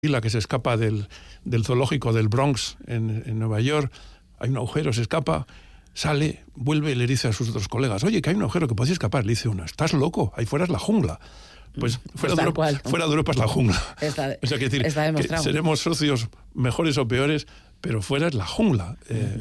la que se escapa del zoológico del Bronx en Nueva York, hay un agujero, se escapa, sale, vuelve y le dice a sus otros colegas, oye, que hay un agujero que podéis escapar. Le dice uno, estás loco, ahí fuera es la jungla. Pues fuera de Europa es la jungla. O sea, que seremos socios mejores o peores, pero fuera es la jungla.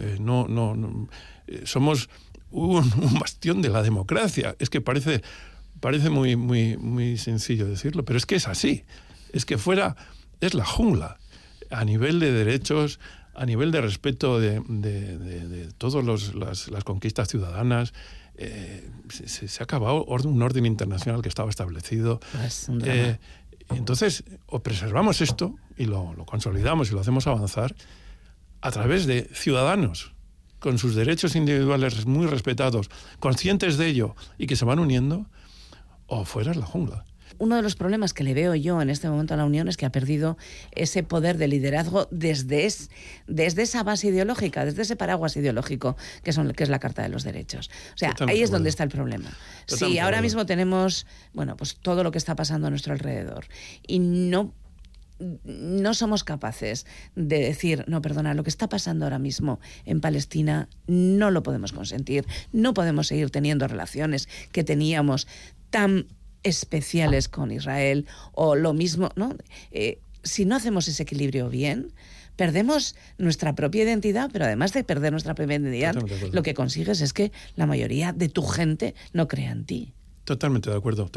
Somos un bastión de la democracia. Es que parece muy sencillo decirlo, pero es que es así. Es que fuera es la jungla, a nivel de derechos, a nivel de respeto de todas las conquistas ciudadanas. Se ha acabado un orden internacional que estaba establecido. Entonces, o preservamos esto y lo consolidamos y lo hacemos avanzar a través de ciudadanos con sus derechos individuales muy respetados, conscientes de ello y que se van uniendo, o fuera es la jungla. Uno de los problemas que le veo yo en este momento a la Unión es que ha perdido ese poder de liderazgo desde esa base ideológica, desde ese paraguas ideológico que es la Carta de los Derechos. O sea, ahí es donde está el problema. Si ahora mismo tenemos, pues todo lo que está pasando a nuestro alrededor y no somos capaces de decir, no, perdona, lo que está pasando ahora mismo en Palestina no lo podemos consentir, no podemos seguir teniendo relaciones que teníamos tan especiales con Israel, o lo mismo, ¿no? Si no hacemos ese equilibrio bien, perdemos nuestra propia identidad, pero además de perder nuestra propia identidad, lo que consigues es que la mayoría de tu gente no crea en ti. Totalmente de acuerdo.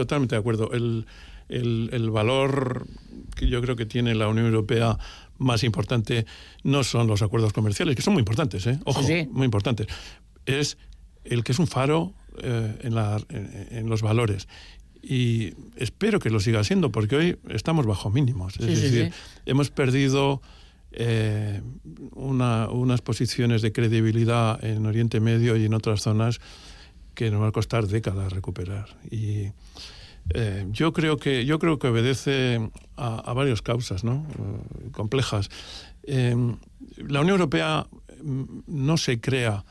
El valor que yo creo que tiene la Unión Europea más importante no son los acuerdos comerciales, que son muy importantes, ojo, sí. Muy importantes. Es el que es un faro en los valores. Y espero que lo siga siendo, porque hoy estamos bajo mínimos. Es decir, hemos perdido unas posiciones de credibilidad en Oriente Medio y en otras zonas que nos va a costar décadas recuperar. Y yo creo que obedece a varias causas, ¿no? Complejas. La Unión Europea no se crea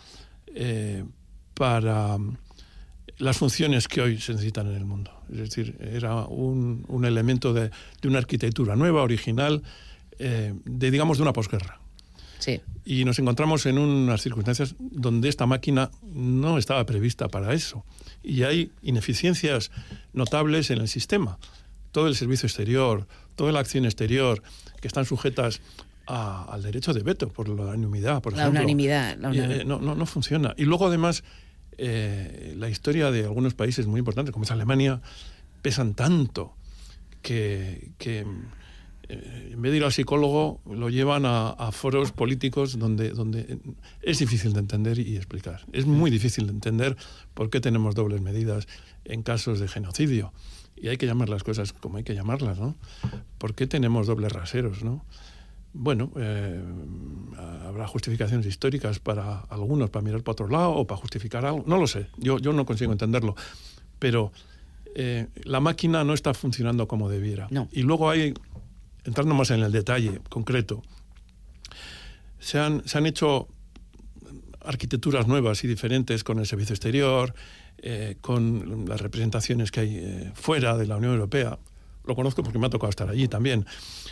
para las funciones que hoy se necesitan en el mundo. Es decir, era un elemento de una arquitectura nueva, original, de una posguerra. Sí. Y nos encontramos en unas circunstancias donde esta máquina no estaba prevista para eso. Y hay ineficiencias notables en el sistema. Todo el servicio exterior, toda la acción exterior, que están sujetas al derecho de veto por la unanimidad, por ejemplo. La unanimidad. No funciona. Y luego, además, la historia de algunos países muy importantes, como es Alemania, pesan tanto que en vez de ir al psicólogo lo llevan a foros políticos donde es difícil de entender y explicar. Es muy difícil de entender por qué tenemos dobles medidas en casos de genocidio. Y hay que llamar las cosas como hay que llamarlas, ¿no? ¿Por qué tenemos dobles raseros, no? Bueno, habrá justificaciones históricas para algunos, para mirar para otro lado o para justificar algo. No lo sé, yo no consigo entenderlo. Pero la máquina no está funcionando como debiera. No. Y luego hay, entrando más en el detalle concreto, se han hecho arquitecturas nuevas y diferentes con el servicio exterior, con las representaciones que hay fuera de la Unión Europea. Lo conozco porque me ha tocado estar allí también.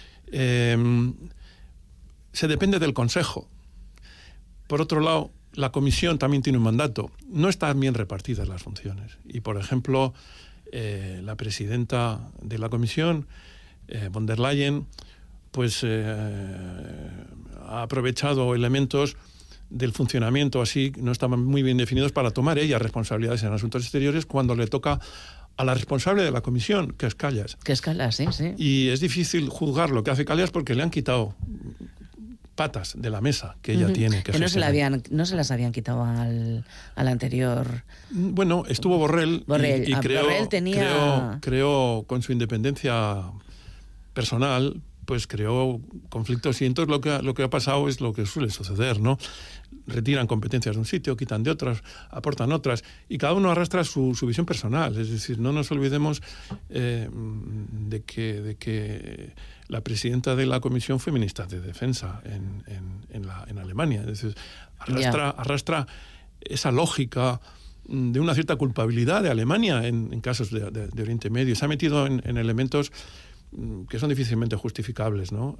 Se depende del Consejo. Por otro lado, la Comisión también tiene un mandato. No están bien repartidas las funciones. Y, por ejemplo, la presidenta de la Comisión, von der Leyen, pues ha aprovechado elementos del funcionamiento así, no estaban muy bien definidos, para tomar ella responsabilidades en asuntos exteriores cuando le toca a la responsable de la Comisión, que es Kallas. Que es Kallas, sí. Y es difícil juzgar lo que hace Kallas porque le han quitado patas de la mesa que ella tiene. Que no se las habían quitado al anterior. Bueno, estuvo Borrell. Y Borrell creó con su independencia personal, pues creó conflictos, y entonces lo que ha pasado es lo que suele suceder, ¿no? Retiran competencias de un sitio, quitan de otras, aportan otras, y cada uno arrastra su visión personal. Es decir, no nos olvidemos de que la presidenta de la Comisión fue ministra de Defensa en Alemania. Es decir, arrastra esa lógica de una cierta culpabilidad de Alemania en casos de Oriente Medio. Se ha metido en elementos que son difícilmente justificables, ¿no?